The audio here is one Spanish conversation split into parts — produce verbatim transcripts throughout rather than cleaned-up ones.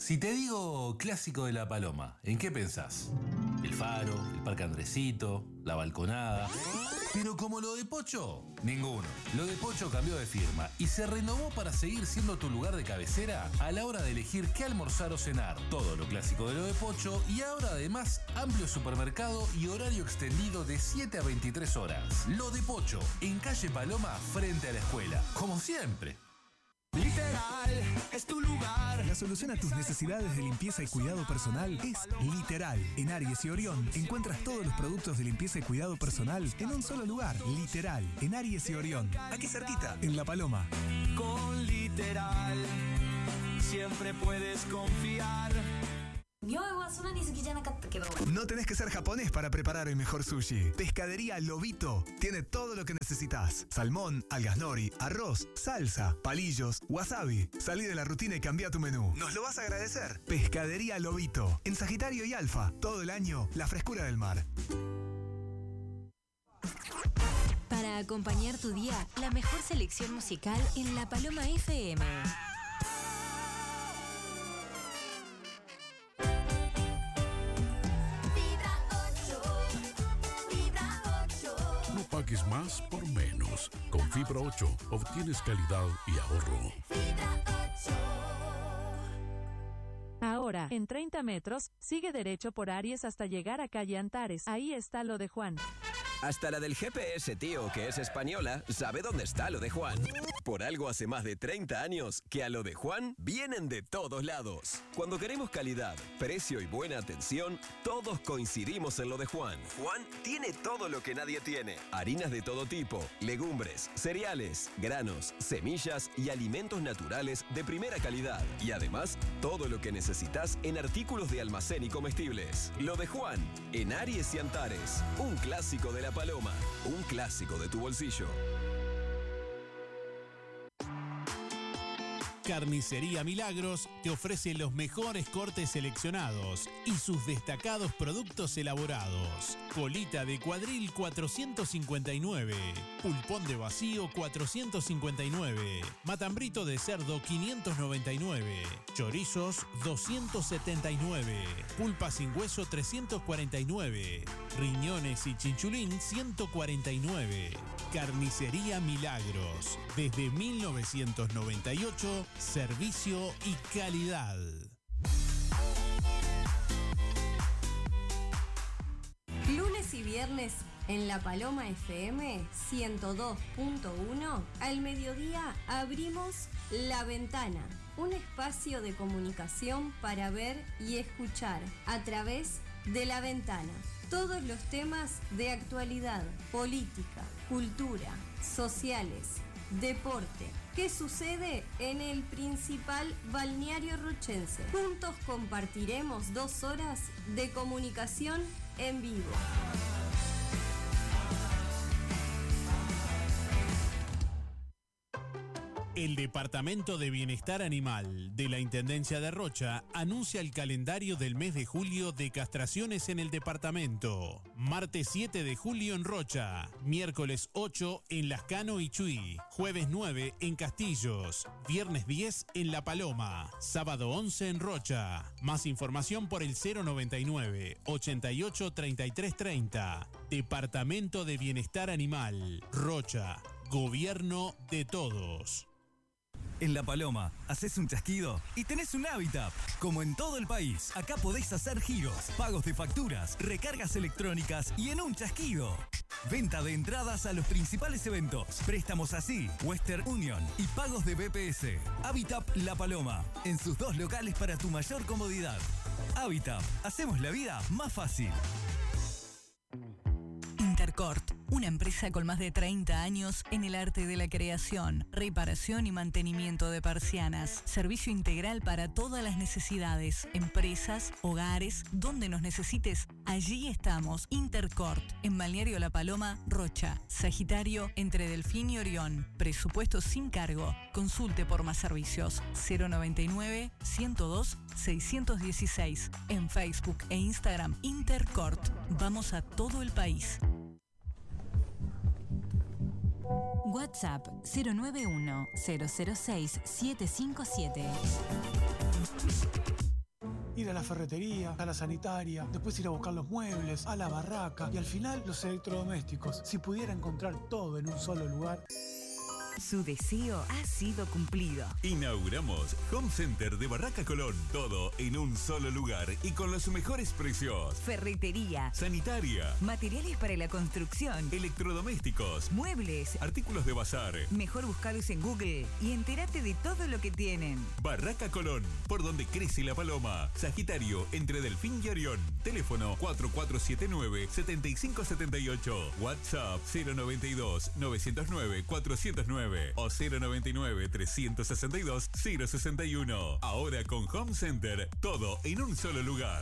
Si te digo clásico de La Paloma, ¿en qué pensás? El Faro, el Parque Andresito, la balconada. Pero como lo de Pocho, ninguno. Lo de Pocho cambió de firma y se renovó para seguir siendo tu lugar de cabecera a la hora de elegir qué almorzar o cenar. Todo lo clásico de lo de Pocho y ahora además amplio supermercado y horario extendido de siete a veintitrés horas. Lo de Pocho, en calle Paloma, frente a la escuela. Como siempre. Literal, es tu lugar. La solución a tus necesidades de limpieza y cuidado personal es Literal. En Aries y Orión encuentras todos los productos de limpieza y cuidado personal en un solo lugar. Literal, en Aries y Orión. Aquí cerquita, en La Paloma. Con Literal, siempre puedes confiar. No tenés que ser japonés para preparar el mejor sushi. Pescadería Lobito tiene todo lo que necesitas. Salmón, algas nori, arroz, salsa, palillos, wasabi. Salí de la rutina y cambia tu menú. Nos lo vas a agradecer. Pescadería Lobito. En Sagitario y Alfa. Todo el año, la frescura del mar. Para acompañar tu día, la mejor selección musical en La Paloma F M. No pagues más por menos. Con Fibra ocho obtienes calidad y ahorro. Ahora, en treinta metros, sigue derecho por Aries hasta llegar a calle Antares. Ahí está lo de Juan. Hasta la del G P S, tío, que es española, sabe dónde está lo de Juan. Por algo hace más de treinta años que a lo de Juan vienen de todos lados. Cuando queremos calidad, precio y buena atención, todos coincidimos en lo de Juan. Juan tiene todo lo que nadie tiene. Harinas de todo tipo, legumbres, cereales, granos, semillas y alimentos naturales de primera calidad. Y además, todo lo que necesitas en artículos de almacén y comestibles. Lo de Juan, en Aries y Antares. Un clásico de La Paloma, un clásico de tu bolsillo. Carnicería Milagros te ofrece los mejores cortes seleccionados y sus destacados productos elaborados. Colita de cuadril cuatrocientos cincuenta y nueve, pulpón de vacío cuatrocientos cincuenta y nueve, matambrito de cerdo quinientos noventa y nueve, chorizos doscientos setenta y nueve, pulpa sin hueso trescientos cuarenta y nueve, riñones y chinchulín ciento cuarenta y nueve. Carnicería Milagros, desde mil novecientos noventa y ocho, servicio y calidad. Lunes y viernes en La Paloma F M ciento dos punto uno, al mediodía abrimos La Ventana, un espacio de comunicación para ver y escuchar a través de la ventana. Todos los temas de actualidad, política, cultura, sociales, deporte. ¿Qué sucede en el principal balneario rochense? Juntos compartiremos dos horas de comunicación en vivo. El Departamento de Bienestar Animal de la Intendencia de Rocha anuncia el calendario del mes de julio de castraciones en el departamento. Martes siete de julio en Rocha, miércoles ocho en Lascano y Chuy, jueves nueve en Castillos, viernes diez en La Paloma, sábado once en Rocha. Más información por el cero noventa y nueve, ochenta y ocho, treinta y tres treinta. Departamento de Bienestar Animal, Rocha, Gobierno de todos. En La Paloma, haces un chasquido y tenés un Habitat. Como en todo el país, acá podéis hacer giros, pagos de facturas, recargas electrónicas y en un chasquido. Venta de entradas a los principales eventos, préstamos así, Western Union y pagos de B P S. Habitat La Paloma, en sus dos locales para tu mayor comodidad. Habitat, hacemos la vida más fácil. Intercort, una empresa con más de treinta años en el arte de la creación, reparación y mantenimiento de persianas. Servicio integral para todas las necesidades, empresas, hogares, donde nos necesites, allí estamos. Intercort, en Balneario La Paloma, Rocha, Sagitario, entre Delfín y Orión. Presupuesto sin cargo. Consulte por más servicios. cero noventa y nueve, ciento dos, seiscientos dieciséis. En Facebook e Instagram, Intercort. Vamos a todo el país. WhatsApp cero nueve uno, cero cero seis, siete cinco siete. ir a la ferretería, a la sanitaria, después ir a buscar los muebles, a la barraca y al final los electrodomésticos. Si pudiera encontrar todo en un solo lugar... Su deseo ha sido cumplido. Inauguramos Home Center de Barraca Colón. Todo en un solo lugar y con los mejores precios. Ferretería, sanitaria, materiales para la construcción, electrodomésticos, muebles, artículos de bazar. Mejor buscarlos en Google y entérate de todo lo que tienen. Barraca Colón, por donde crece la paloma. Sagitario, entre Delfín y Orión. Teléfono cuatro cuatro siete nueve, siete cinco siete ocho. WhatsApp cero noventa y dos, novecientos nueve, cuatrocientos nueve o cero noventa y nueve, trescientos sesenta y dos, cero sesenta y uno. Ahora con Home Center, todo en un solo lugar.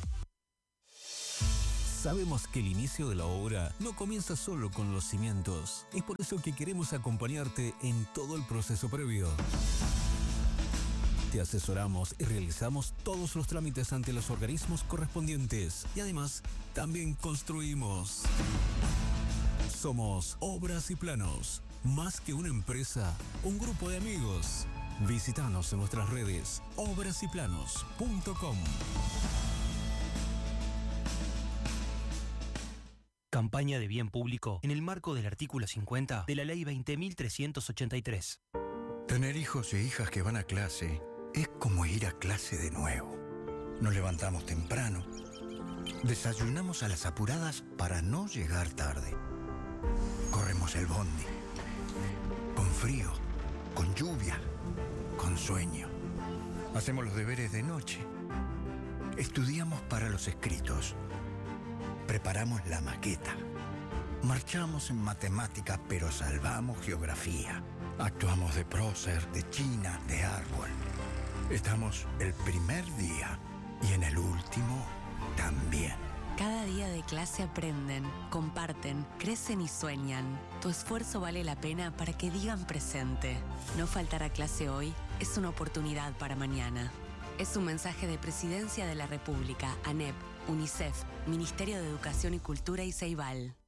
Sabemos que el inicio de la obra no comienza solo con los cimientos. Es por eso que queremos acompañarte en todo el proceso previo. Te asesoramos y realizamos todos los trámites ante los organismos correspondientes. Y además, también construimos. Somos Obras y Planos. Más que una empresa, un grupo de amigos. Visítanos en nuestras redes obras y planos punto com. Campaña de bien público en el marco del artículo cincuenta de la Ley veinte mil trescientos ochenta y tres. Tener hijos e hijas que van a clase es como ir a clase de nuevo. Nos levantamos temprano, desayunamos a las apuradas para no llegar tarde. Corremos el bondi. Con frío, con lluvia, con sueño. Hacemos los deberes de noche. Estudiamos para los escritos. Preparamos la maqueta. Marchamos en matemática, pero salvamos geografía. Actuamos de prócer, de china, de árbol. Estamos el primer día y en el último también. Cada día de clase aprenden, comparten, crecen y sueñan. Tu esfuerzo vale la pena para que digan presente. No faltar a clase hoy es una oportunidad para mañana. Es un mensaje de Presidencia de la República, ANEP, UNICEF, Ministerio de Educación y Cultura y Ceibal.